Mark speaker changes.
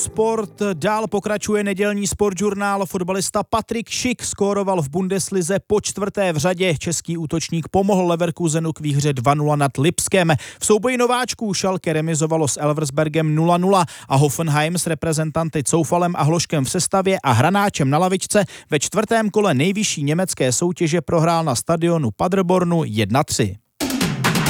Speaker 1: Sport dál pokračuje nedělní sportžurnál. Fotbalista Patrik Schick skóroval v Bundeslize po 4. v řadě. Český útočník pomohl Leverkusenu k výhře 2-0 nad Lipskem. V souboji nováčků Schalke remizovalo s Elversbergem 0-0 a Hoffenheim s reprezentanty Coufalem a Hloškem v sestavě a Hranáčem na lavičce ve 4. kole nejvyšší německé soutěže prohrál na stadionu Paderbornu 1-3.